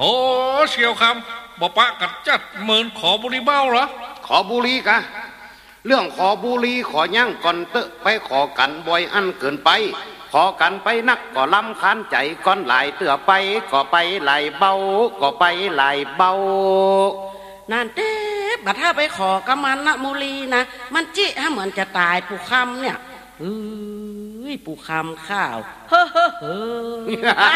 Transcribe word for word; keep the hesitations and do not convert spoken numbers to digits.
โอ้เชียวคำบอกปะกัดจัดเหมือนขอบุรีเบ้าเหรอขอบุรีกะเรื่องขอบุรีขอย่างก่อนเตอะไปขอกันบ่อยอันเกินไปขอกันไปนักก็ลำคานใจก้อนหลายเตือไปก็ไปหลายเบาก็ไปหลายเบานั่นเต้บัดถ้าไปขอกำมันนะมูลีนะมันจิฮะเหมือนจะตายปู่คำเนี่ยเฮ้ยปู่คำข้าวเฮ้อเฮ้อเฮ้อ